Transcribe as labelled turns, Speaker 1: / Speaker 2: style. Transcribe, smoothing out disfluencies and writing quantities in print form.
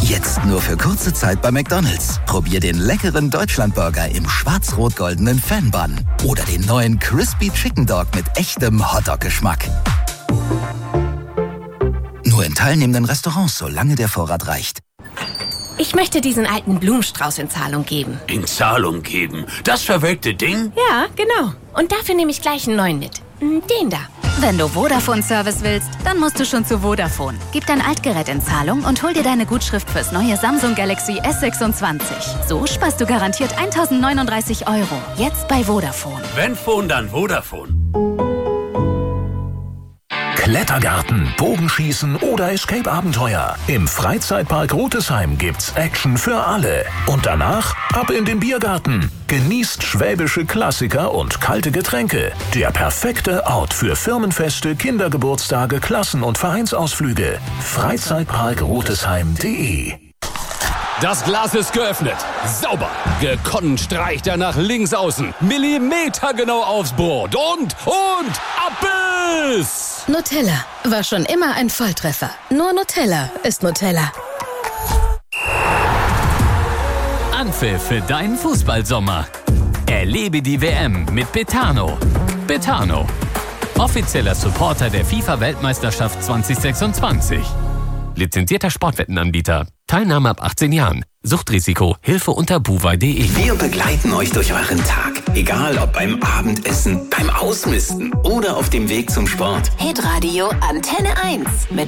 Speaker 1: Jetzt nur für kurze Zeit bei McDonald's. Probier den leckeren Deutschlandburger im schwarz-rot-goldenen Fan-Bun. Oder den neuen Crispy Chicken Dog mit echtem Hotdog-Geschmack. Nur in teilnehmenden Restaurants, solange der Vorrat reicht.
Speaker 2: Ich möchte diesen alten Blumenstrauß in Zahlung geben.
Speaker 3: In Zahlung geben? Das verwelkte Ding?
Speaker 2: Ja, genau. Und dafür nehme ich gleich einen neuen mit. Den da.
Speaker 4: Wenn du Vodafone-Service willst, dann musst du schon zu Vodafone. Gib dein Altgerät in Zahlung und hol dir deine Gutschrift fürs neue Samsung Galaxy S26. So sparst du garantiert 1.039 €. Jetzt bei Vodafone.
Speaker 3: Wenn Phone, dann Vodafone.
Speaker 5: Klettergarten, Bogenschießen oder Escape-Abenteuer. Im Freizeitpark Rotesheim gibt's Action für alle. Und danach ab in den Biergarten. Genießt schwäbische Klassiker und kalte Getränke. Der perfekte Ort für Firmenfeste, Kindergeburtstage, Klassen- und Vereinsausflüge. Freizeitparkrotesheim.de.
Speaker 6: Das Glas ist geöffnet. Sauber. Gekonnt streicht er nach links außen. Millimetergenau aufs Brot. Und Abbiss!
Speaker 7: Nutella war schon immer ein Volltreffer. Nur Nutella ist Nutella.
Speaker 8: Anpfiff für deinen Fußballsommer. Erlebe die WM mit Betano. Betano. Offizieller Supporter der FIFA-Weltmeisterschaft 2026. Lizenzierter Sportwettenanbieter. Teilnahme ab 18 Jahren. Suchtrisiko. Hilfe unter buwei.de.
Speaker 9: Wir begleiten euch durch euren Tag. Egal ob beim Abendessen, beim Ausmisten oder auf dem Weg zum Sport.
Speaker 10: Hitradio Antenne 1 mit